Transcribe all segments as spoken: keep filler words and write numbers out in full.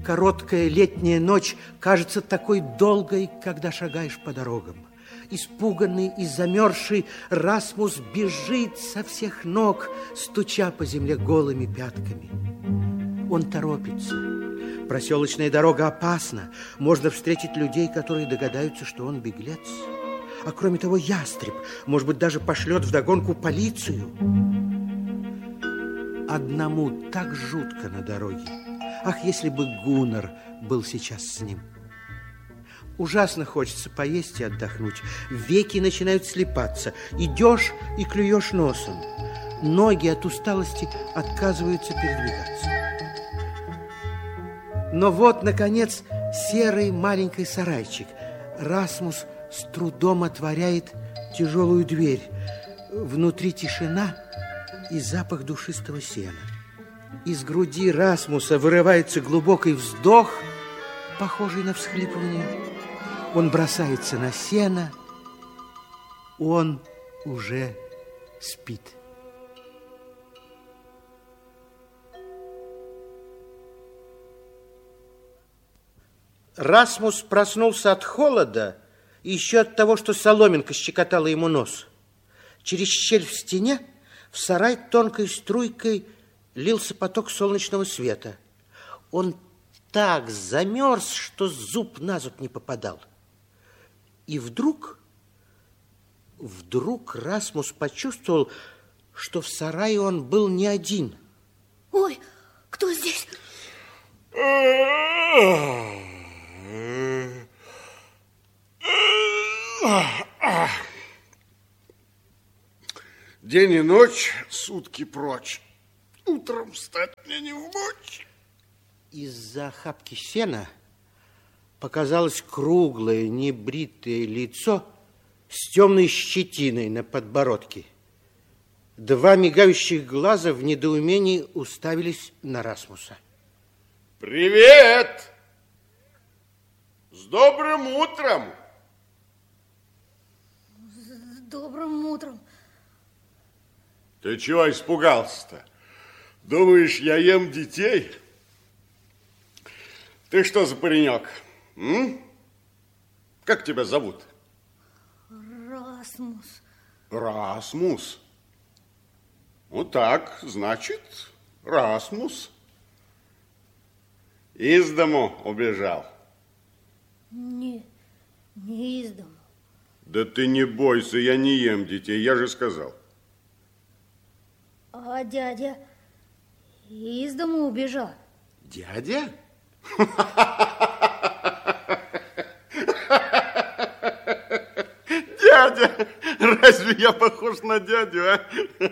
Короткая летняя ночь кажется такой долгой, когда шагаешь по дорогам. Испуганный и замерзший, Расмус бежит со всех ног, стуча по земле голыми пятками. Он торопится. Проселочная дорога опасна. Можно встретить людей, которые догадаются, что он беглец. А кроме того, ястреб, может быть, даже пошлет вдогонку полицию. Одному так жутко на дороге. Ах, если бы Гуннар был сейчас с ним. Ужасно хочется поесть и отдохнуть. Веки начинают слипаться. Идешь и клюешь носом. Ноги от усталости отказываются передвигаться. Но вот, наконец, серый маленький сарайчик. Расмус с трудом отворяет тяжелую дверь. Внутри тишина и запах душистого сена. Из груди Расмуса вырывается глубокий вздох, похожий на всхлипывание. Он бросается на сено. Он уже спит. Расмус проснулся от холода и еще от того, что соломинка щекотала ему нос. Через щель в стене в сарай тонкой струйкой лился поток солнечного света. Он так замерз, что зуб на зуб не попадал. И вдруг, вдруг Расмус почувствовал, что в сарае он был не один. Ой, кто здесь? День и ночь, сутки прочь. Утром встать мне не вмочь. Из-за охапки сена показалось круглое, небритое лицо с темной щетиной на подбородке. Два мигающих глаза в недоумении уставились на Расмуса. Привет! С добрым утром! С добрым утром. Ты чего испугался-то? Думаешь, я ем детей? Ты что за паренек? М? Как тебя зовут? Расмус. Расмус. Ну так, значит, Расмус. Из дому убежал. Не, не из дому. Да ты не бойся, я не ем детей, я же сказал. А дядя из дому убежал. Дядя? Дядя! Разве я похож на дядю, а?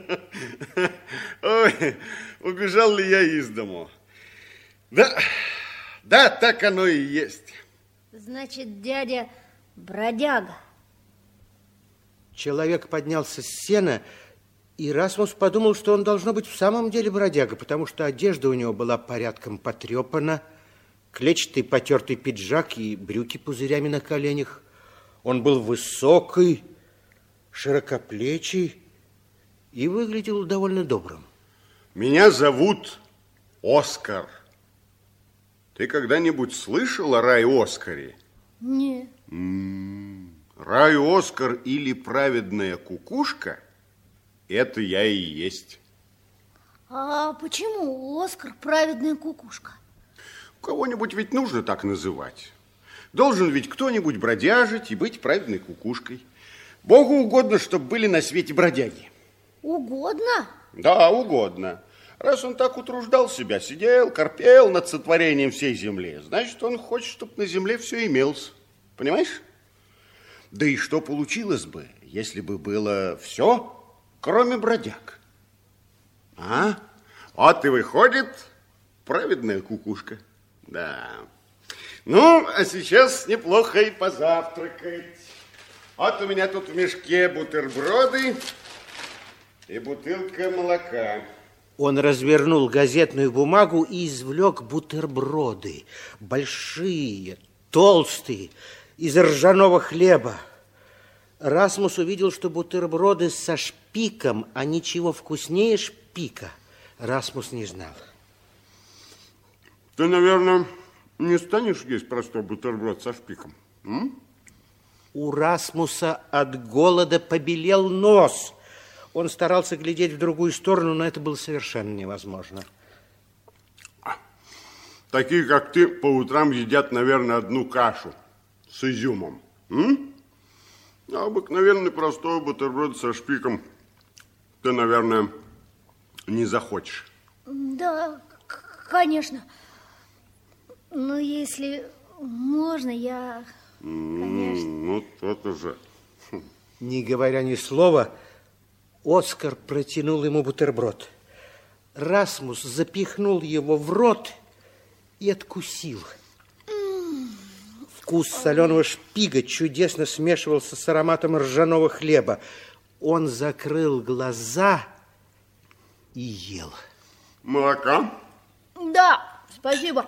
Ой, убежал ли я из дому? Да, да, так оно и есть. Значит, дядя бродяга. Человек поднялся с сена, и Расмус подумал, что он должно быть в самом деле бродяга, потому что одежда у него была порядком потрепана, клетчатый потертый пиджак и брюки пузырями на коленях. Он был высокий, широкоплечий и выглядел довольно добрым. Меня зовут Оскар. Ты когда-нибудь слышал о Рае Оскаре? Не. М-м, Рай Оскар или праведная кукушка – это я и есть. А почему Оскар праведная кукушка? Кого-нибудь ведь нужно так называть. Должен ведь кто-нибудь бродяжить и быть праведной кукушкой. Богу угодно, чтобы были на свете бродяги. Угодно? Да, угодно. Раз он так утруждал себя, сидел, корпел над сотворением всей земли, значит, он хочет, чтобы на земле все имелось. Понимаешь? Да и что получилось бы, если бы было все, кроме бродяг? А? Вот и выходит праведная кукушка. Да. Ну, а сейчас неплохо и позавтракать. Вот у меня тут в мешке бутерброды и бутылка молока. Он развернул газетную бумагу и извлек бутерброды. Большие, толстые, из ржаного хлеба. Расмус увидел, что бутерброды со шпиком, а ничего вкуснее шпика Расмус не знал. Ты, наверное, Не станешь есть простой бутерброд со шпиком? М? У Расмуса от голода побелел нос. Он старался глядеть в другую сторону, но это было совершенно невозможно. Такие, как ты, по утрам едят, наверное, одну кашу с изюмом. М? А обыкновенный простой бутерброд со шпиком ты, наверное, не захочешь. Да, конечно. Но если можно, я, конечно... Ну, то-то же. Не говоря ни слова, Оскар протянул ему бутерброд. Расмус запихнул его в рот и откусил. Вкус соленого шпига чудесно смешивался с ароматом ржаного хлеба. Он закрыл глаза и ел. Молока? Да, спасибо.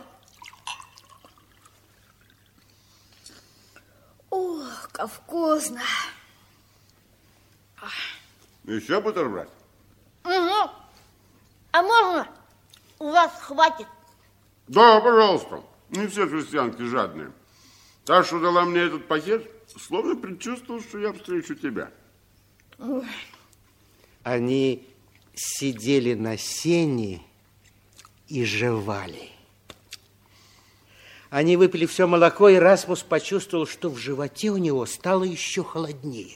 Ох, как вкусно. Еще бутерброд? Угу. А можно? У вас хватит? Да, пожалуйста. Не все крестьянки жадные. Та, что дала мне этот пакет, словно предчувствовал, что я встречу тебя. Ой. Они сидели на сене и жевали. Они выпили все молоко, и Расмус почувствовал, что в животе у него стало еще холоднее.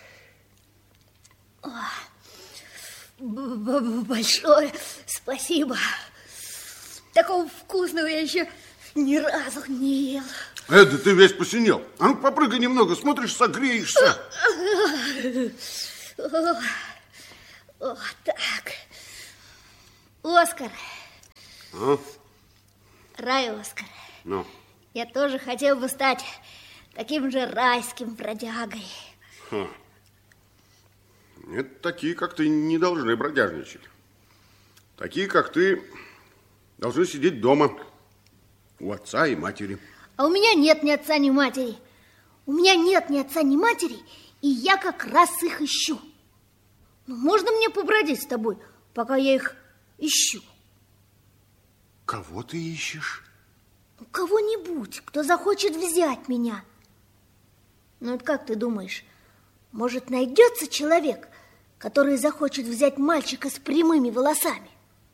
Большое спасибо. Такого вкусного я еще ни разу не ел. Эда, ты весь посинел. А ну попрыгай немного, смотришь, согреешься. О, так. Оскар. А? Рай, Оскар. Ну? Я тоже хотел бы стать таким же райским бродягой. Ха. Нет, такие, как ты, не должны бродяжничать. Такие, как ты, должны сидеть дома у отца и матери. А у меня нет ни отца, ни матери. У меня нет ни отца, ни матери, и я как раз их ищу. Ну, можно мне побродить с тобой, пока я их ищу? Кого ты ищешь? Кого-нибудь, кто захочет взять меня. Ну, вот как ты думаешь, может, найдется человек, который захочет взять мальчика с прямыми волосами?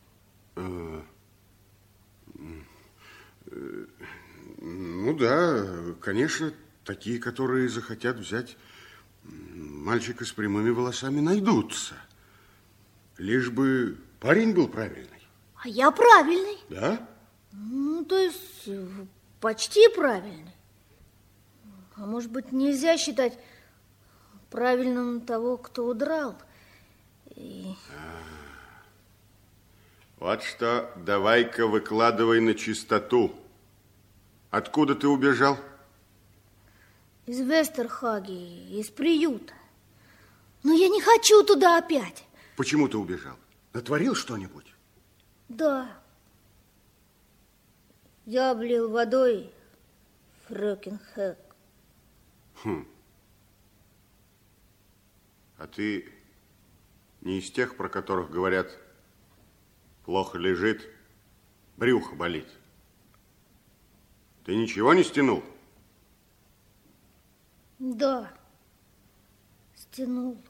Ну да, конечно, такие, которые захотят взять мальчика с прямыми волосами, найдутся. Лишь бы парень был правильный. А я правильный. Да? Ну, то есть почти правильный. А может быть, нельзя считать правильным того, кто удрал? И... Вот что, давай-ка выкладывай на чистоту. Откуда ты убежал? Из Вестерхаги, из приюта. Но я не хочу туда опять. Почему ты убежал? Натворил что-нибудь? Да. Я облил водой Фрёкинхэк. Хм. А ты не из тех, про которых говорят, плохо лежит, брюхо болит? Ты ничего не стянул? Да, стянул.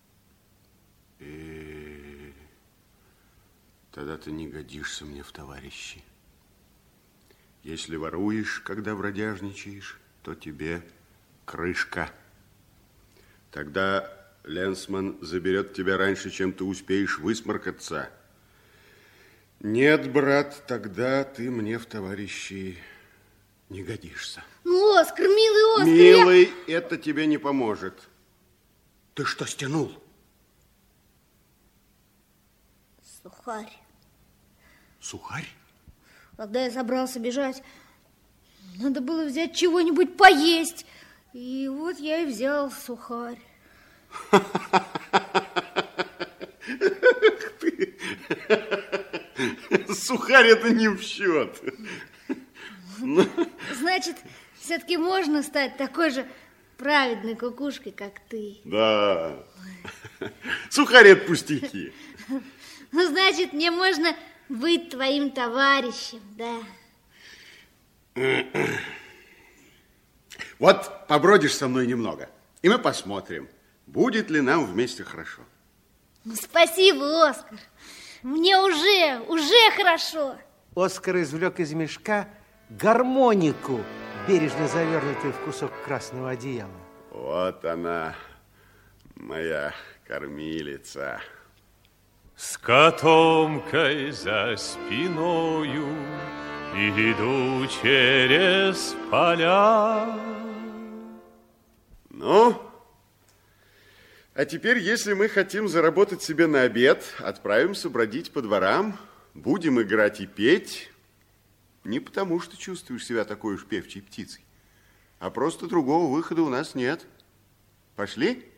И... Тогда ты не годишься мне в товарищи. Если воруешь, когда бродяжничаешь, то тебе крышка. Тогда Ленсман заберет тебя раньше, чем ты успеешь высморкаться. Нет, брат, тогда ты мне в товарищи не годишься. Ну, Оскар, милый Оскар, Милый, я... это тебе не поможет. Ты что стянул? Сухарь. Сухарь? Когда я собрался бежать, надо было взять чего-нибудь поесть. И вот я и взял сухарь. Сухарь это не в счет. Значит, все-таки можно стать такой же праведной кукушкой, как ты. Да. Сухарь это пустяки. Ну, значит, мне можно быть твоим товарищем, да. Вот побродишь со мной немного, и мы посмотрим, будет ли нам вместе хорошо. Ну, спасибо, Оскар. Мне уже, уже хорошо. Оскар извлек из мешка гармонику, бережно завернутую в кусок красного одеяла. Вот она, моя кормилица. С котомкой за спиною иду через поля. Ну, а теперь, если мы хотим заработать себе на обед, отправимся бродить по дворам, будем играть и петь. Не потому, что чувствуешь себя такой уж певчей птицей, а просто другого выхода у нас нет. Пошли?